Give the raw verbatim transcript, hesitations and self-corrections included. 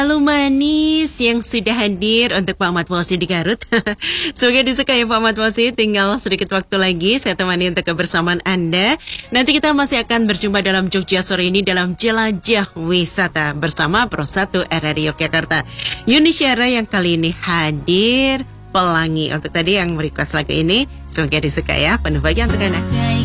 Halo manis yang sudah hadir untuk Pak Ahmad Fauzi di Garut. Semoga disukai Pak Ahmad Fauzi. Tinggal sedikit waktu lagi saya temani untuk kebersamaan Anda. Nanti kita masih akan berjumpa dalam Jogja sore ini dalam Jelajah Wisata bersama Pro satu R R I Yogyakarta. Yuni Syara yang kali ini hadir Pelangi. Untuk tadi yang merequest lagu ini, semoga disukai ya. Penuh bagian untuk Anda.